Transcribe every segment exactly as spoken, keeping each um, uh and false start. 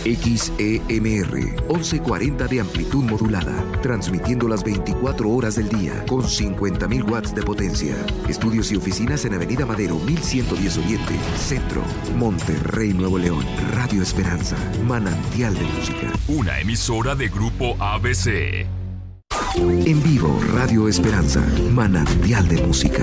X E M R, once cuarenta de amplitud modulada, transmitiendo las veinticuatro horas del día con cincuenta mil watts de potencia. Estudios y oficinas en Avenida Madero mil ciento diez Oriente, Centro, Monterrey, Nuevo León. Radio Esperanza, manantial de música. Una emisora de Grupo A B C. En vivo, Radio Esperanza, manantial de música.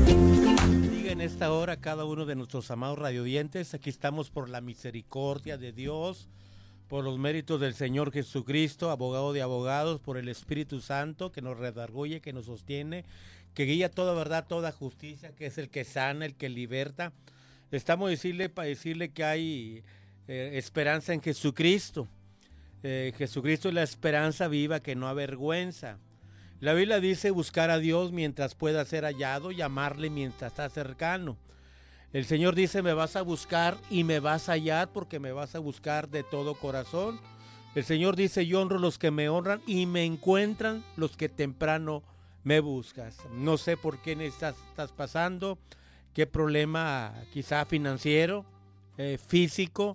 En esta hora, cada uno de nuestros amados radioyentes, aquí estamos por la misericordia de Dios, por los méritos del Señor Jesucristo, abogado de abogados, por el Espíritu Santo que nos redarguye, que nos sostiene, que guía toda verdad, toda justicia, que es el que sana, el que liberta. Estamos decirle, para decirle que hay eh, esperanza en Jesucristo. Eh, Jesucristo es la esperanza viva que no avergüenza. La Biblia dice buscar a Dios mientras pueda ser hallado, llamarle mientras está cercano. El Señor dice, me vas a buscar y me vas a hallar porque me vas a buscar de todo corazón. El Señor dice, yo honro los que me honran y me encuentran los que temprano me buscas. No sé por qué estás, estás pasando, qué problema quizá financiero, eh, físico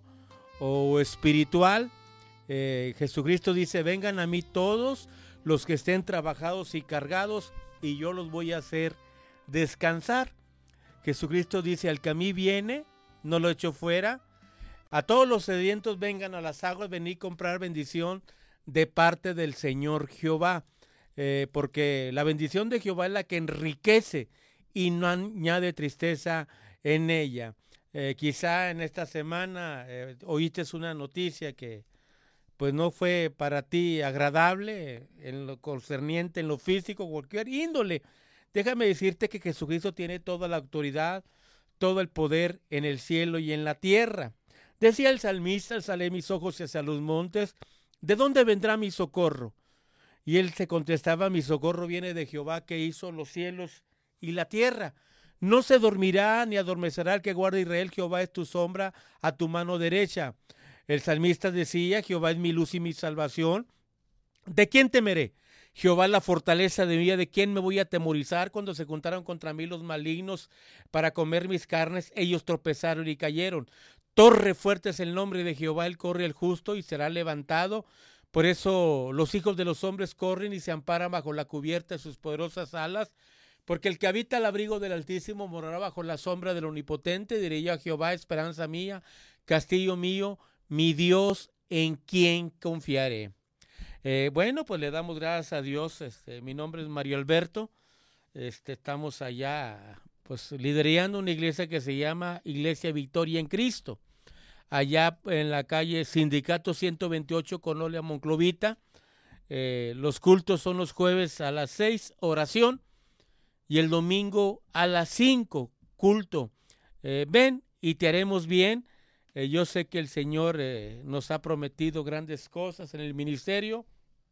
o espiritual. Eh, Jesucristo dice, vengan a mí todos los que estén trabajados y cargados, y yo los voy a hacer descansar. Jesucristo dice, al que a mí viene, no lo echo fuera. A todos los sedientos vengan a las aguas, venid comprar bendición de parte del Señor Jehová. Eh, porque la bendición de Jehová es la que enriquece y no añade tristeza en ella. Eh, quizá en esta semana eh, oíste una noticia que pues no fue para ti agradable en lo concerniente, en lo físico, cualquier índole. Déjame decirte que Jesucristo tiene toda la autoridad, todo el poder en el cielo y en la tierra. Decía el salmista, alzaré mis ojos hacia los montes, ¿de dónde vendrá mi socorro? Y él se contestaba, mi socorro viene de Jehová que hizo los cielos y la tierra. No se dormirá ni adormecerá el que guarda Israel, Jehová es tu sombra a tu mano derecha. El salmista decía, Jehová es mi luz y mi salvación. ¿De quién temeré? Jehová es la fortaleza de mi vida. ¿De quién me voy a atemorizar? Cuando se juntaron contra mí los malignos para comer mis carnes, ellos tropezaron y cayeron. Torre fuerte es el nombre de Jehová, él corre el justo y será levantado. Por eso los hijos de los hombres corren y se amparan bajo la cubierta de sus poderosas alas. Porque el que habita al abrigo del Altísimo morará bajo la sombra del Omnipotente. Diré yo a Jehová, esperanza mía, castillo mío, mi Dios, en quien confiaré. Eh, bueno, pues le damos gracias a Dios. Este, mi nombre es Mario Alberto. Este, estamos allá, pues, liderando una iglesia que se llama Iglesia Victoria en Cristo. Allá en la calle Sindicato ciento veintiocho, Colonia Monclovita. Eh, los cultos son los jueves a las seis, oración. Y el domingo a las cinco, culto. Eh, ven y te haremos bien. Eh, yo sé que el Señor eh, nos ha prometido grandes cosas en el ministerio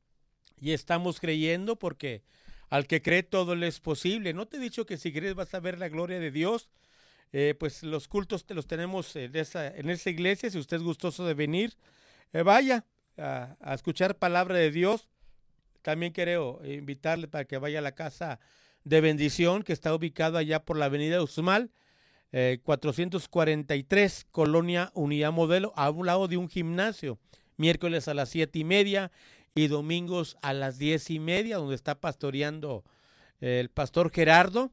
y estamos creyendo porque al que cree todo le es posible. No te he dicho que si crees vas a ver la gloria de Dios. Eh, pues los cultos te los tenemos en esa, en esa iglesia. Si usted es gustoso de venir, eh, vaya a, a escuchar palabra de Dios. También quiero invitarle para que vaya a la casa de bendición que está ubicada allá por la avenida Uxmal. Eh, cuatrocientos cuarenta y tres, Colonia Unidad Modelo, a un lado de un gimnasio, miércoles a las siete y media y domingos a las diez y media, donde está pastoreando eh, el pastor Gerardo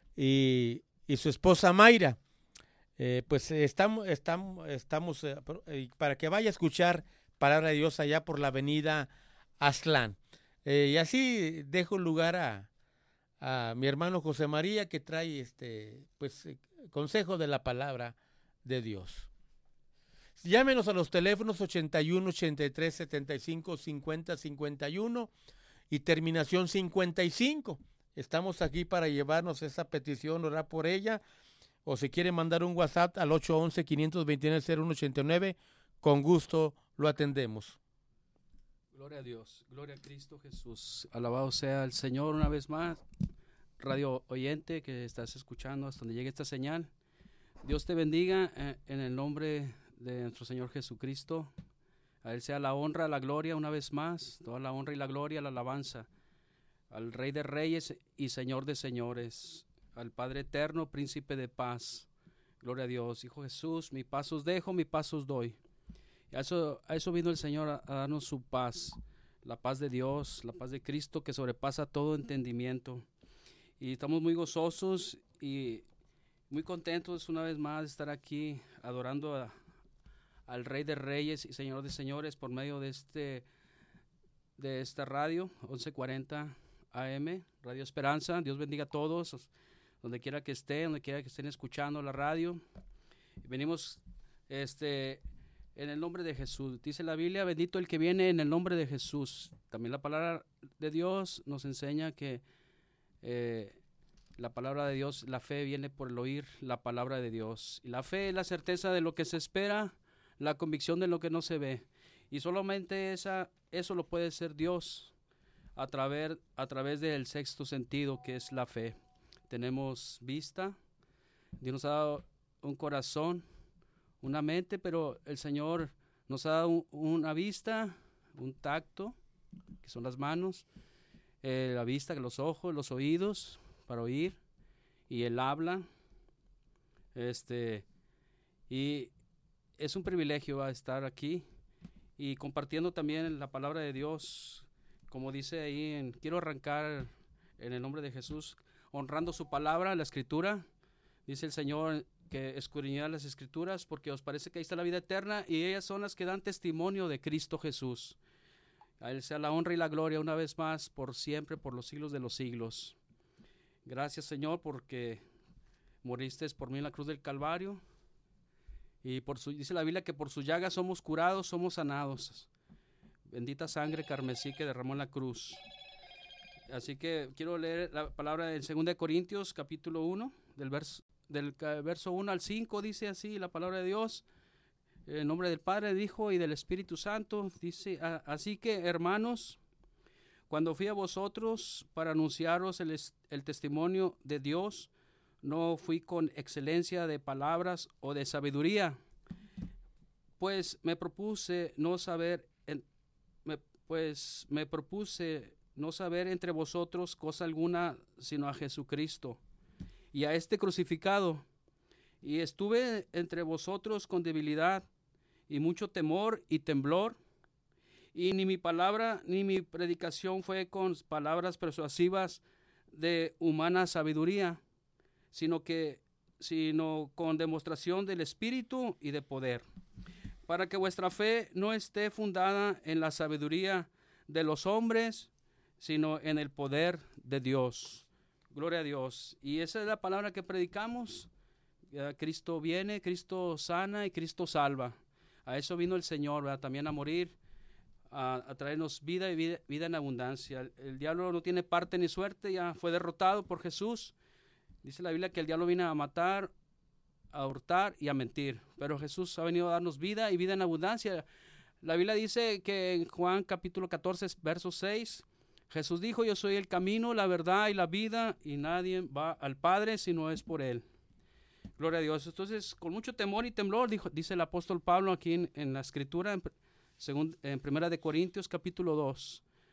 y, y su esposa Mayra. Eh, pues eh, estamos, estamos, estamos eh, para que vaya a escuchar palabra de Dios allá por la avenida Aztlán. Eh, y así dejo lugar a, a mi hermano José María, que trae este, pues, eh, consejo de la palabra de Dios. Llámenos a los teléfonos ochenta y uno, ochenta y tres, setenta y cinco, cincuenta, cincuenta y uno y terminación cincuenta y cinco. Estamos aquí para llevarnos esa petición, orar por ella, o si quiere mandar un WhatsApp al ocho once, quinientos veintinueve, cero uno ochenta y nueve, con gusto lo atendemos. Gloria a Dios, gloria a Cristo Jesús, alabado sea el Señor una vez más. Radio oyente que estás escuchando hasta donde llegue esta señal, Dios te bendiga eh, en el nombre de nuestro Señor Jesucristo. A Él sea la honra, la gloria una vez más, toda la honra y la gloria, la alabanza al Rey de Reyes y Señor de Señores, al Padre Eterno, Príncipe de Paz. Gloria a Dios. Hijo Jesús, mi paz os dejo, mi paz os doy. A eso, a eso vino el Señor, a, a darnos su paz, la paz de Dios, la paz de Cristo que sobrepasa todo entendimiento. Y estamos muy gozosos y muy contentos una vez más de estar aquí adorando a, al Rey de Reyes y Señor de Señores por medio de este de esta radio once cuarenta A M, Radio Esperanza. Dios bendiga a todos, donde quiera que estén, donde quiera que estén escuchando la radio. Venimos este en el nombre de Jesús. Dice la Biblia, bendito el que viene en el nombre de Jesús. También la palabra de Dios nos enseña que eh, la palabra de Dios, la fe viene por el oír la palabra de Dios. Y la fe es la certeza de lo que se espera, la convicción de lo que no se ve. Y solamente esa, eso lo puede ser Dios a través, a través del sexto sentido, que es la fe. Tenemos vista, Dios nos ha dado un corazón, una mente, pero el Señor nos ha dado un, una vista, un tacto, que son las manos, eh, la vista, los ojos, los oídos, para oír, y el habla. Este, y es un privilegio estar aquí y compartiendo también la palabra de Dios, como dice ahí, en, quiero arrancar en el nombre de Jesús, honrando su palabra, la Escritura. Dice el Señor que escudriñad las Escrituras porque os parece que ahí está la vida eterna y ellas son las que dan testimonio de Cristo Jesús. A Él sea la honra y la gloria una vez más, por siempre, por los siglos de los siglos. Gracias, Señor, porque moriste por mí en la cruz del Calvario. Y por su, dice la Biblia que por su llaga somos curados, somos sanados. Bendita sangre carmesí que derramó en la cruz. Así que quiero leer la palabra en segunda de Corintios, capítulo uno, del verso, del verso uno al cinco, dice así la palabra de Dios. En nombre del Padre, del Hijo y del Espíritu Santo, dice, así que, hermanos, cuando fui a vosotros para anunciaros el, el testimonio de Dios, no fui con excelencia de palabras o de sabiduría, pues me propuse no saber, en, me, pues me propuse no saber entre vosotros cosa alguna, sino a Jesucristo y a este crucificado. Y estuve entre vosotros con debilidad y mucho temor y temblor, y ni mi palabra ni mi predicación fue con palabras persuasivas de humana sabiduría, sino que sino con demostración del Espíritu y de poder, para que vuestra fe no esté fundada en la sabiduría de los hombres, sino en el poder de Dios. Gloria a Dios. Y esa es la palabra que predicamos. Ya, Cristo viene, Cristo sana y Cristo salva. A eso vino el Señor, ¿verdad? También a morir, a, a traernos vida y vida, vida en abundancia. El, el diablo no tiene parte ni suerte, ya fue derrotado por Jesús. Dice la Biblia que el diablo viene a matar, a hurtar y a mentir, pero Jesús ha venido a darnos vida y vida en abundancia. La Biblia dice que en Juan capítulo catorce, verso seis, Jesús dijo, yo soy el camino, la verdad y la vida, y nadie va al Padre si no es por Él. Gloria a Dios. Entonces, con mucho temor y temblor, dijo, dice el apóstol Pablo aquí en, en la Escritura, en, según, en Primera de Corintios capítulo dos,